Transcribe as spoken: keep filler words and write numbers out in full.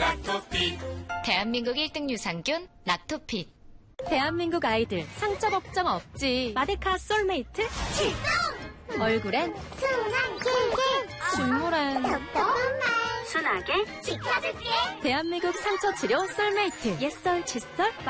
락토핏. 대한민국 일 등 유산균 락토핏. 대한민국 아이들 상처 걱정 없지. 마데카 솔메이트 출동! 얼굴엔 순한 길길 줄무란 답답한 말 순하게 지켜줄게. 대한민국 상처 치료 솔메이트 옛설 칫솔